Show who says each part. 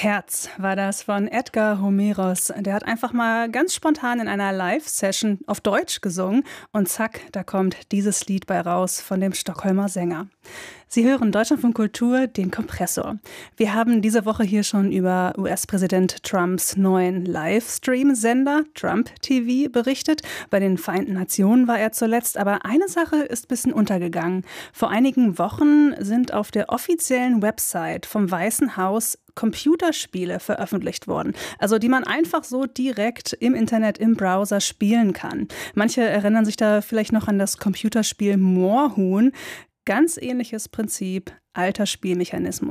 Speaker 1: Herz war das von Edgar Homeros. Der hat einfach mal ganz spontan in einer Live-Session auf Deutsch gesungen und zack, da kommt dieses Lied bei raus von dem Stockholmer Sänger. Sie hören Deutschlandfunk Kultur, den Kompressor. Wir haben diese Woche hier schon über US-Präsident Trumps neuen Livestream-Sender Trump TV berichtet. Bei den Vereinten Nationen war er zuletzt, aber eine Sache ist ein bisschen untergegangen. Vor einigen Wochen sind auf der offiziellen Website vom Weißen Haus Computerspiele veröffentlicht worden, also die man einfach so direkt im Internet, im Browser spielen kann. Manche erinnern sich da vielleicht noch an das Computerspiel Moorhuhn. Ganz ähnliches Prinzip, alter Spielmechanismus.